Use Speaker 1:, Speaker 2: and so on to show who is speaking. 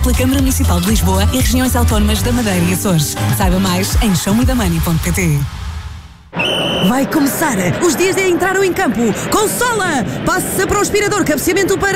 Speaker 1: pela Câmara Municipal de Lisboa e regiões autónomas da Madeira e Açores. Saiba mais em showmedamani.pt.
Speaker 2: Vai começar! Os dias de entraram em campo! Consola! Passa para o aspirador, cabeceamento para